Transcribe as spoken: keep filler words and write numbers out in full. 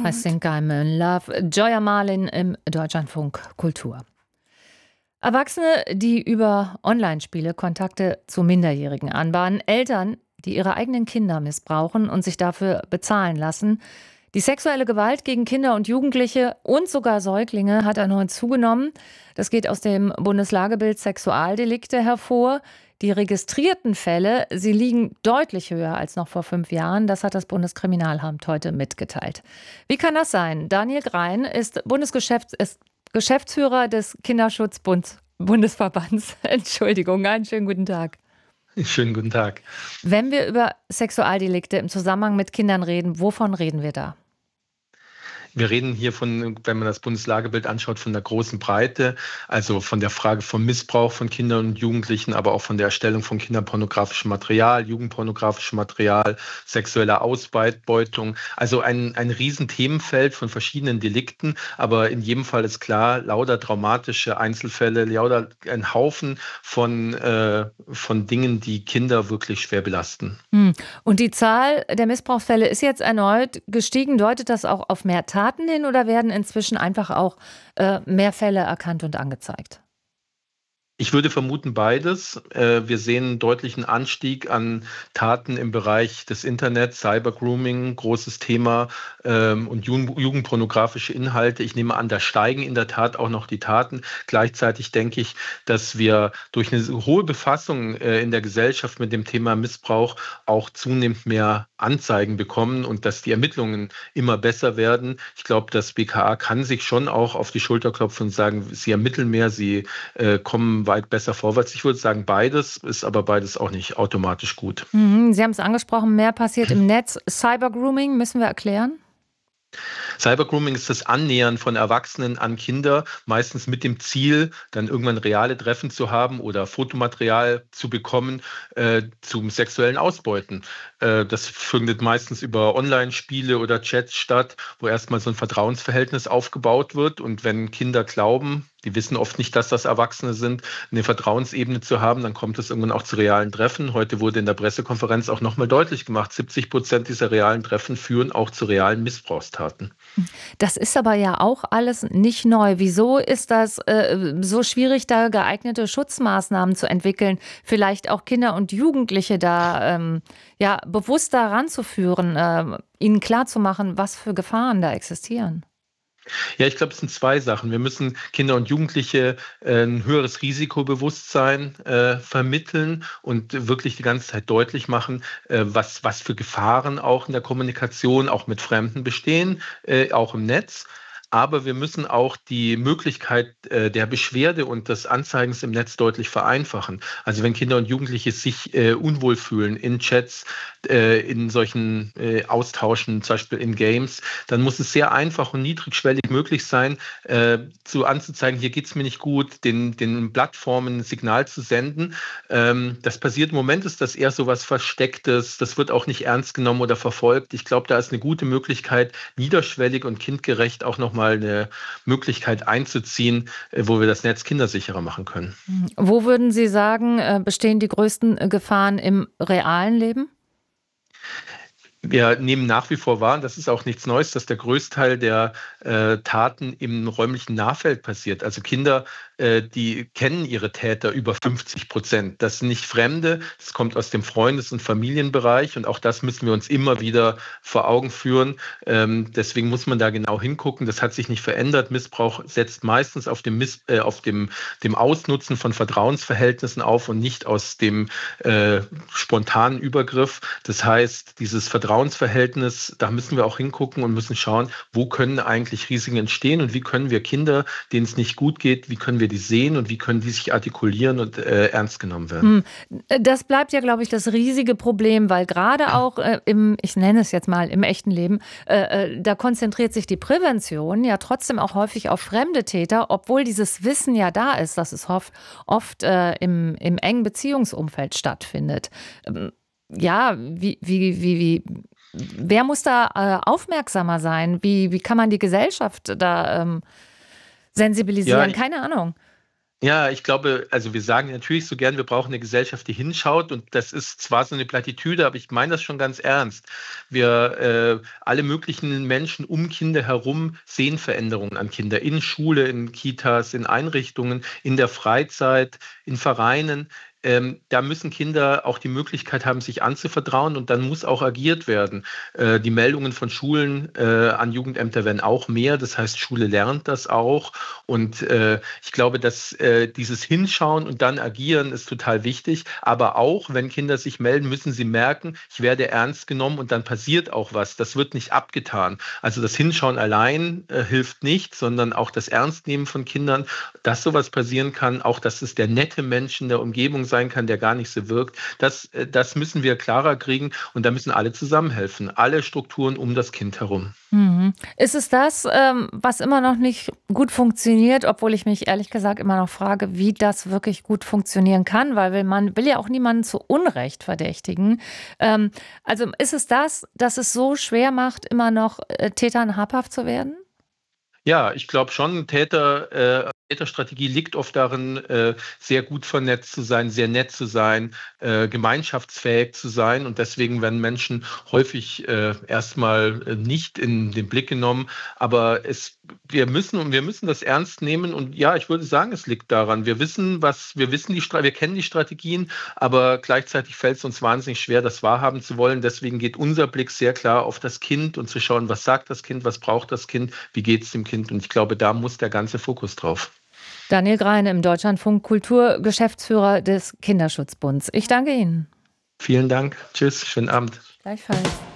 I think I'm in love. Joya Marlin im Deutschlandfunk Kultur. Erwachsene, die über Online-Spiele Kontakte zu Minderjährigen anbahnen, Eltern, die ihre eigenen Kinder missbrauchen und sich dafür bezahlen lassen. Die sexuelle Gewalt gegen Kinder und Jugendliche und sogar Säuglinge hat erneut zugenommen. Das geht aus dem Bundeslagebild Sexualdelikte hervor. Die registrierten Fälle, sie liegen deutlich höher als noch vor fünf Jahren. Das hat das Bundeskriminalamt heute mitgeteilt. Wie kann das sein? Daniel Grein ist Bundesgeschäfts- ist Geschäftsführer des Kinderschutzbundesverbands. Entschuldigung, einen schönen guten Tag. Schönen guten Tag. Wenn wir über Sexualdelikte im Zusammenhang mit Kindern reden, wovon reden wir da? Wir reden hier von, wenn man das Bundeslagebild anschaut, von der großen Breite, also von der Frage vom Missbrauch von Kindern und Jugendlichen, aber auch von der Erstellung von kinderpornografischem Material, jugendpornografischem Material, sexueller Ausbeutung. Also ein, ein Riesenthemenfeld von verschiedenen Delikten, aber in jedem Fall ist klar, lauter dramatische Einzelfälle, lauter ein Haufen von, äh, von Dingen, die Kinder wirklich schwer belasten. Hm. Und die Zahl der Missbrauchsfälle ist jetzt erneut gestiegen. Deutet das auch auf mehr Taten hin oder werden inzwischen einfach auch äh, mehr Fälle erkannt und angezeigt? Ich würde vermuten beides. Wir sehen einen deutlichen Anstieg an Taten im Bereich des Internets, Cybergrooming, großes Thema, und jugendpornografische Inhalte. Ich nehme an, da steigen in der Tat auch noch die Taten. Gleichzeitig denke ich, dass wir durch eine hohe Befassung in der Gesellschaft mit dem Thema Missbrauch auch zunehmend mehr Anzeigen bekommen und dass die Ermittlungen immer besser werden. Ich glaube, das B K A kann sich schon auch auf die Schulter klopfen und sagen, sie ermitteln mehr, sie äh, kommen weit besser vorwärts. Ich würde sagen, beides ist aber beides auch nicht automatisch gut. Mhm, Sie haben es angesprochen, mehr passiert im Netz. Cybergrooming müssen wir erklären? Cybergrooming ist das Annähern von Erwachsenen an Kinder, meistens mit dem Ziel, dann irgendwann reale Treffen zu haben oder Fotomaterial zu bekommen äh, zum sexuellen Ausbeuten. Äh, das findet meistens über Online-Spiele oder Chats statt, wo erstmal so ein Vertrauensverhältnis aufgebaut wird. Und wenn Kinder glauben, die wissen oft nicht, dass das Erwachsene sind, eine Vertrauensebene zu haben, dann kommt es irgendwann auch zu realen Treffen. Heute wurde in der Pressekonferenz auch nochmal deutlich gemacht, siebzig Prozent dieser realen Treffen führen auch zu realen Missbrauchstaten. Das ist aber ja auch alles nicht neu. Wieso ist das äh, so schwierig, da geeignete Schutzmaßnahmen zu entwickeln? Vielleicht auch Kinder und Jugendliche da ähm, ja, bewusster ranzuführen, äh, ihnen klarzumachen, was für Gefahren da existieren? Ja, ich glaube, es sind zwei Sachen. Wir müssen Kinder und Jugendliche äh, ein höheres Risikobewusstsein äh, vermitteln und wirklich die ganze Zeit deutlich machen, äh, was, was für Gefahren auch in der Kommunikation, auch mit Fremden bestehen, äh, auch im Netz. Aber wir müssen auch die Möglichkeit äh, der Beschwerde und des Anzeigens im Netz deutlich vereinfachen. Also wenn Kinder und Jugendliche sich äh, unwohl fühlen in Chats, äh, in solchen äh, Austauschen, zum Beispiel in Games, dann muss es sehr einfach und niedrigschwellig möglich sein, äh, zu anzuzeigen, hier geht es mir nicht gut, den, den Plattformen ein Signal zu senden. Ähm, das passiert im Moment, ist das eher so was Verstecktes, das wird auch nicht ernst genommen oder verfolgt. Ich glaube, da ist eine gute Möglichkeit, niederschwellig und kindgerecht auch noch mal eine Möglichkeit einzuziehen, wo wir das Netz kindersicherer machen können. Wo würden Sie sagen, bestehen die größten Gefahren im realen Leben? Wir nehmen nach wie vor wahr, und das ist auch nichts Neues, dass der Größteil der äh, Taten im räumlichen Nahfeld passiert. Also Kinder, äh, die kennen ihre Täter über fünfzig Prozent. Das sind nicht Fremde, das kommt aus dem Freundes- und Familienbereich und auch das müssen wir uns immer wieder vor Augen führen. Ähm, deswegen muss man da genau hingucken. Das hat sich nicht verändert. Missbrauch setzt meistens auf dem, Miss, äh, auf dem, dem Ausnutzen von Vertrauensverhältnissen auf und nicht aus dem äh, spontanen Übergriff. Das heißt, dieses Vertrauensverhältnis Vertrauensverhältnis, da müssen wir auch hingucken und müssen schauen, wo können eigentlich Risiken entstehen und wie können wir Kinder, denen es nicht gut geht, wie können wir die sehen und wie können die sich artikulieren und äh, ernst genommen werden. Das bleibt ja, glaube ich, das riesige Problem, weil gerade auch äh, im, ich nenne es jetzt mal, im echten Leben, äh, da konzentriert sich die Prävention ja trotzdem auch häufig auf fremde Täter, obwohl dieses Wissen ja da ist, dass es oft, oft äh, im, im engen Beziehungsumfeld stattfindet. Ähm, Ja, wie, wie, wie, wie, wer muss da äh, aufmerksamer sein? Wie, wie kann man die Gesellschaft da ähm, sensibilisieren? Ja, Keine Ahnung. Ja, ich glaube, also wir sagen natürlich so gern, wir brauchen eine Gesellschaft, die hinschaut. Und das ist zwar so eine Plattitüde, aber ich meine das schon ganz ernst. Wir, äh, alle möglichen Menschen um Kinder herum sehen Veränderungen an Kinder in Schule, in Kitas, in Einrichtungen, in der Freizeit, in Vereinen. Ähm, da müssen Kinder auch die Möglichkeit haben, sich anzuvertrauen, und dann muss auch agiert werden. Äh, die Meldungen von Schulen äh, an Jugendämter werden auch mehr. Das heißt, Schule lernt das auch. Und äh, ich glaube, dass äh, dieses Hinschauen und dann agieren ist total wichtig. Aber auch, wenn Kinder sich melden, müssen sie merken, ich werde ernst genommen, und dann passiert auch was. Das wird nicht abgetan. Also das Hinschauen allein äh, hilft nicht, sondern auch das Ernstnehmen von Kindern, dass sowas passieren kann, auch dass es der nette Mensch in der Umgebung sein kann, der gar nicht so wirkt. Das, äh, das müssen wir klarer kriegen, und da müssen alle zusammenhelfen. Alle Strukturen um das Kind herum. Mhm. Ist es das, ähm, was immer noch nicht gut funktioniert, obwohl ich mich ehrlich gesagt immer noch frage, wie das wirklich gut funktionieren kann, weil will man will ja auch niemanden zu Unrecht verdächtigen. Ähm, also ist es das, dass es so schwer macht, immer noch äh, Tätern habhaft zu werden? Ja, ich glaube schon, Täter, äh, Täterstrategie liegt oft darin, äh, sehr gut vernetzt zu sein, sehr nett zu sein, äh, gemeinschaftsfähig zu sein. Und deswegen werden Menschen häufig äh, erstmal äh, nicht in den Blick genommen. Aber es, wir müssen und wir müssen das ernst nehmen. Und ja, ich würde sagen, es liegt daran. Wir wissen, was, wir wissen die Stra- wir kennen die Strategien, aber gleichzeitig fällt es uns wahnsinnig schwer, das wahrhaben zu wollen. Deswegen geht unser Blick sehr klar auf das Kind und zu schauen, was sagt das Kind, was braucht das Kind, wie geht es dem Kind. Und ich glaube, da muss der ganze Fokus drauf. Daniel Grein im Deutschlandfunk Kultur, Geschäftsführer des Kinderschutzbunds. Ich danke Ihnen. Vielen Dank. Tschüss. Schönen Abend. Gleichfalls.